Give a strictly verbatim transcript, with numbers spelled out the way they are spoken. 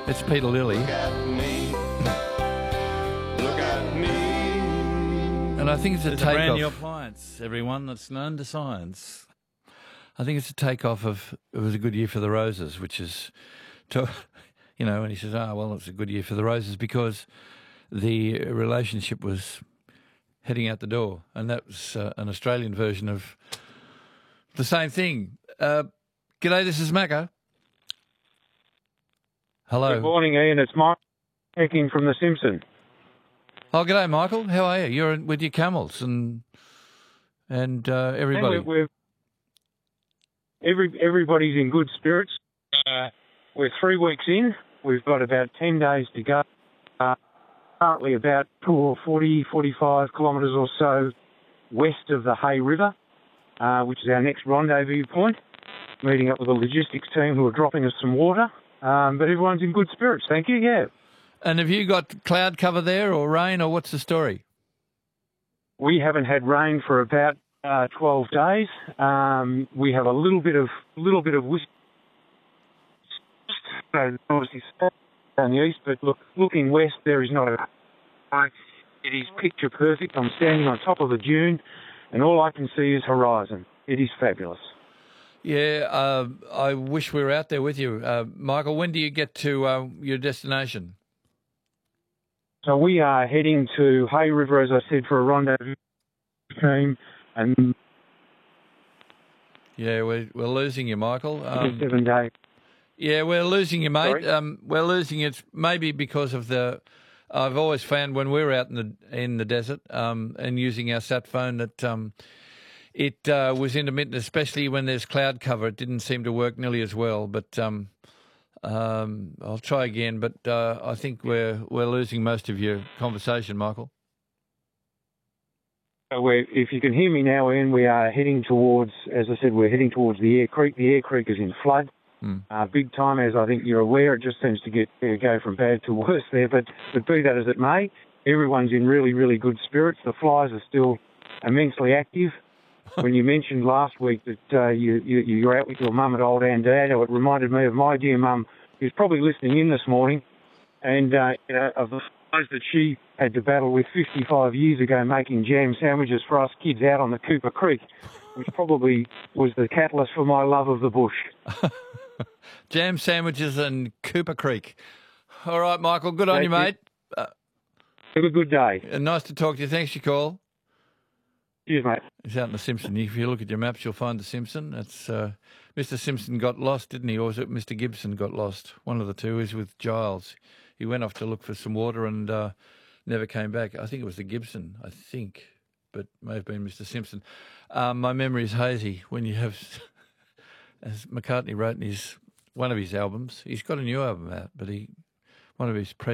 It's Peter Lilly. Look at me. Look at me. And I think it's a It's a brand new takeoff. appliance, everyone, that's known to science. I think it's a takeoff of it was a good year for the roses, which is, to, you know, and he says, ah, well, it's a good year for the roses because the relationship was heading out the door. And that was uh, an Australian version of the same thing. Uh, g'day, this is Macca. Hello. Good morning, Ian. It's Mike checking from The Simpson. Oh, g'day, Michael. How are you? You're in, with your camels and and uh, everybody. And we're, we're, every, everybody's in good spirits. Uh, we're three weeks in. We've got about ten days to go. Uh, currently about forty, forty-five kilometres or so west of the Hay River, uh, which is our next rendezvous point. Meeting up with a logistics team who are dropping us some water. Um, but everyone's in good spirits, thank you, yeah. And have you got cloud cover there or rain or what's the story? We haven't had rain for about uh, twelve days. Um, we have a little bit of little bit of whisk, uh, obviously on the east, but look, looking west, there is not a. It is picture perfect. I'm standing on top of a dune, and all I can see is horizon. It is fabulous. Yeah, uh, I wish we were out there with you. Uh, Michael, when do you get to uh, your destination? So we are heading to Hay River, as I said, for a rendezvous team, and Yeah, we're, we're losing you, Michael. Um, seven days. yeah, we're losing you, mate. Sorry? Um, we're losing you. It's maybe because of the... I've always found when we're out in the in the desert um, and using our sat phone that... Um, It uh, was intermittent, especially when there's cloud cover. It didn't seem to work nearly as well. But um, um, I'll try again. But uh, I think we're we're losing most of your conversation, Michael. So we're, if you can hear me now, Ian, we are heading towards, as I said, we're heading towards the Air Creek. The Air Creek is in flood, Mm. uh, big time, as I think you're aware. It just seems to get uh, go from bad to worse there. But, but be that as it may, everyone's in really, really good spirits. The flies are still immensely active. When you mentioned last week that uh, you, you, you were out with your mum at Old Andado, it reminded me of my dear mum, who's probably listening in this morning, and uh, you know, of the flies that she had to battle with fifty-five years ago making jam sandwiches for us kids out on the Cooper Creek, which probably was the catalyst for my love of the bush. Jam sandwiches and Cooper Creek. All right, Michael, good on Thank you, you. mate. Uh, Have a good day. nice to talk to you. Thanks for your call. Cheers, mate. He's out in the Simpson. If you look at your maps, you'll find the Simpson. That's uh, Mister Simpson got lost, didn't he? Or was it Mister Gibson got lost? One of the two is with Giles. He went off to look for some water and uh, never came back. I think it was the Gibson, I think, but may have been Mister Simpson. Um, my memory is hazy when you have, as McCartney wrote in his one of his albums. He's got a new album out, but he one of his pre